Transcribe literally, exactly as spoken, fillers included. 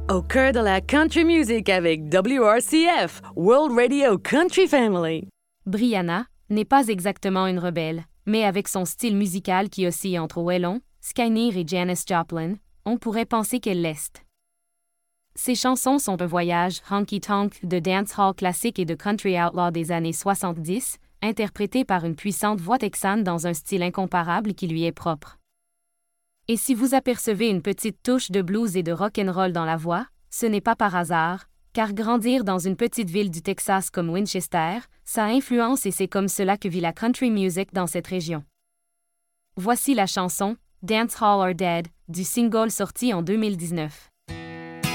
Au cœur de la country music avec W R C F, World Radio Country Family. Brianna n'est pas exactement une rebelle, mais avec son style musical qui oscille entre Waylon, Skynear et Janis Joplin, on pourrait penser qu'elle l'est. Ses chansons sont un voyage honky-tonk de dancehall classique et de country outlaw des années soixante-dix, interprété par une puissante voix texane dans un style incomparable qui lui est propre. Et si vous apercevez une petite touche de blues et de rock'n'roll dans la voix, ce n'est pas par hasard, car grandir dans une petite ville du Texas comme Winchester, ça influence et c'est comme cela que vit la country music dans cette région. Voici la chanson « Dancehall or Dead » du single sorti en deux mille dix-neuf.